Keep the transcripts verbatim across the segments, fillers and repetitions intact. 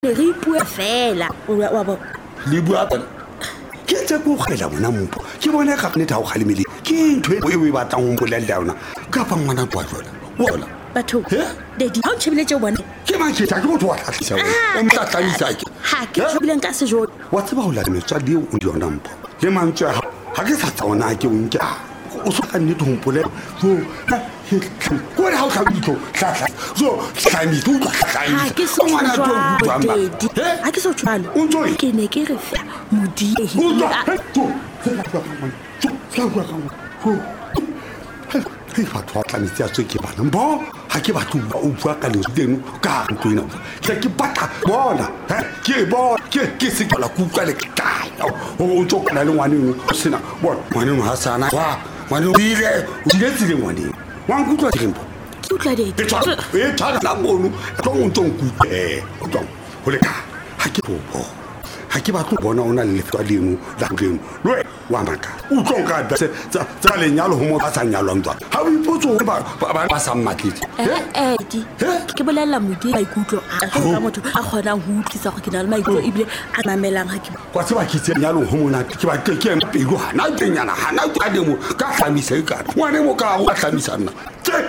re bua fela wa bo le bua ka ke tse go khela bona mpo ke bona ga ne tao khalimele ke ntwe e we batang go bolela yona ka pa ngwana kwa jona wona batho dedi ha o tshebeletse bona ke ma ke tla ke motho wa tlhatlisa o mtla tlamisa ke ha ke tshebeleng ka sejo wa tseba ho la metswa di o di yona mpo le mantswe ha ha ke sa tsona ke o nke o so ka nne thompole so ko re ha o tlhabitlo tlhatla so tlami tu tlami ha ke so ngwana to bamba ha ke so tshwala o ntsoe ke ne ke re fa modiehi o ntsoe to se ka ka mo Hey, batho ba tlamitse a tswe ke bana mbo ha ke batho ba o bua ka le teng ka ntwe ina ke ke bata bona he ke bo ke ke se ka la kuka le kai o o tso kana le ngwane o sena bona ngwane mo ha sana wa ngwane o ile o ile tsile ngwane wa nkutwa tempo ke utla de ke tsara e tsara la mono tlo o ntso nkutwe o tlo ho le ka ha ke bo ha ke batho bona ona le lefwa leno la leno lwe wa maka o tlo ka ba se tsa le nyalo ho mo ba sa nyalo ntwa ha o ipotso ba ba sa mmatletse eh eh di ke bolella modi ba ikutlo a ka motho a khona ho utlisa go ke na le maikutlo ibile a mamelang ha ke kwa se ba kitse nyalo ho mona ke ba ke ke mpego hana tenyana hana ka demo ka hlamisa e ka ngwane mo ka go hlamisa nna tse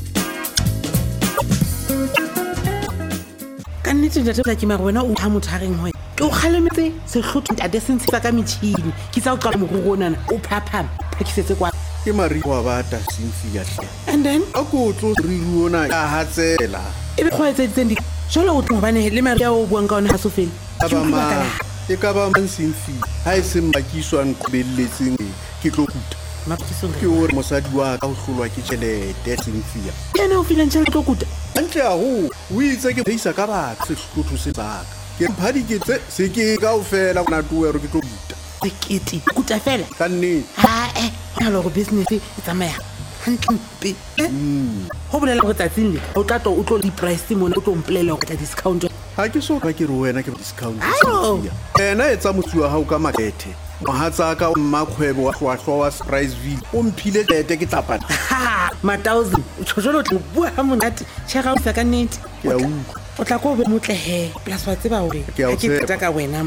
ka nnete ntate tla ke ma bona o ha mothareng ho ke o khalemetse se hlotho ntate se ntse ka metšhini ke tsa o qala moruro nana o phaphama phakisetse kwa ke mari wa bata Cynthia hle and then a go tlo re ruona a hatsela e be khoetse ditsendi jolo o tmobane le mari ya o buang ka ona ha so fele ba ma e ka ba man Cynthia ha e se mbakiswa nqobelletseng ke tlo kuta mapiso ke o mosadi wa ka o hlolwa ke tšhelete Cynthia ene o filang tšhelete tlo kuta antle a ho o itse ke isa ka ba se hlotho se baka ke phadi ke tse se ke ka o fela na tuwe re ke tlo buta se kiti kuta fela ka nne ha eh ha lo go business e tsamaya hantle ho bolela go tsatsing le o tla to o tlo di price mo o tlo mplela go tla discount ha ke so ka ke re wena ke discount Ayo. ena etsa motsuwa ha o ka makethe mohatsa ka mma khwebo wa hlwahlwa wa Spriceville o mphile tete ke tlapana ha ma thousand o tshojolo tlo bua ha monate tshega o sa ka nnete ke a u o tla go be motle he plus wa tseba hore Ke a o ha ke tseba. tata ka wena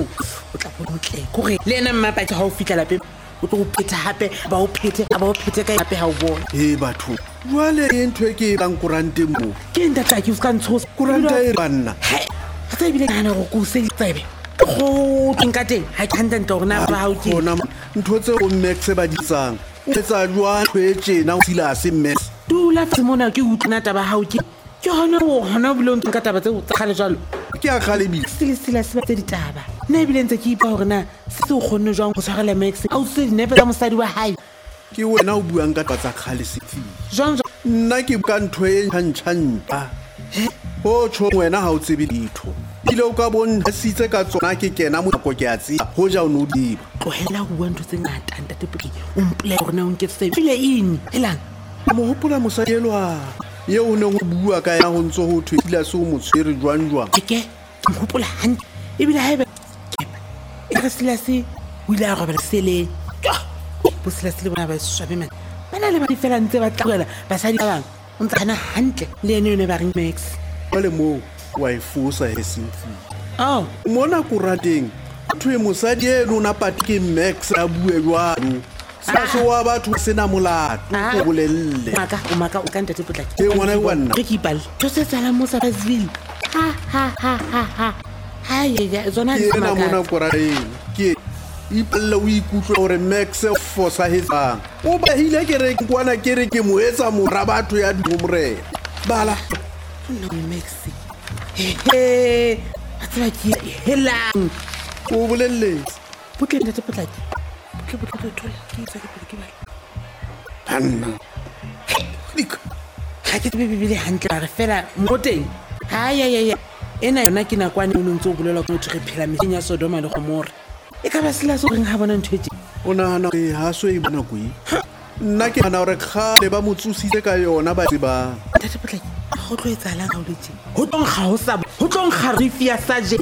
o tla go motle go re le ena mmapa ke ha o fitla lape o tlo go phetha hape ba o phethe ba o phethe ka hape ha o bona he batho jwale e ntwe ke lang kurante mo ke ntata ke ska ntshosa kuranta e banna he ha tsa bile kana go go se tsebe go tinka teng ha ke handa ntlo rena ba ha o ke bona ntho tse o max ba ditsang o etsa jwa twetse na o sila se max dula tsimona ke utlwana taba ha o ke ke hona o hona bile o nka taba tse o tsagale jalo ke a khalebi sile sile se batse ditaba ne bile ntse ke ipa hore na se o khonne jwang go tshwarela max a o se never ka mosadi wa hae ke wena o buang ka tsa khale sefi jwang jwang nna ke ka ntho e ntšhantšha ho tsho wena ha o tsebe ditho ile o ka bona sitse ka tsona ke kena mo go ke a tsi ho ja o no diba tlohela go bua ntho tse ngata ntate peki o mpole hore na o nke se file ini elang mo hopola mosadelwa ye o ne go bua ka ya go ntso go thwetila se o motshwere jwang jwang ke ke mhopola hantle e bile haebe e re sila se o ile a robela sele bo sila se le bona ba swabe man bana le ba difela ntse ba tlogela basadi ba bang o ntse kana hantle le ene yone ba ring max le mo wa ifosa he Cynthia oh mona kurateng thwe mosadi e lona pati ke max a bue jwalo sa se wa batho sena molato go bolelle maka o maka o ka ntate potlaki ke ngwana wa nna ke ipal to se tsala mo sa Spriceville ha ha ha ha ha ha ye zona ke di na mona maka kurateng ke ipalla o ikutlwa hore max fosa hetsang o ba hile ke re kwana ke re ke mo etsa mora batho ya dumore bala no max he he atla ki helang o bolelle putle ntate potlaki putle putle tola ke tsa ke ke ba banna lik ha ke tsebe bibile hantle re fela mo teng ha ya ya ya ena yona ke nakwane o ntse o bolela go tshwe phela metsenya Sodoma le Gomora e ka ba sela so reng ha bona nthwetse o nahana e ha so e bona kui nna ke ana re khale ba motsusitse ka yona ba tseba ntate potlaki go tlo etsalang ga o letse go tlong ga o sa go tlong ga re fia saje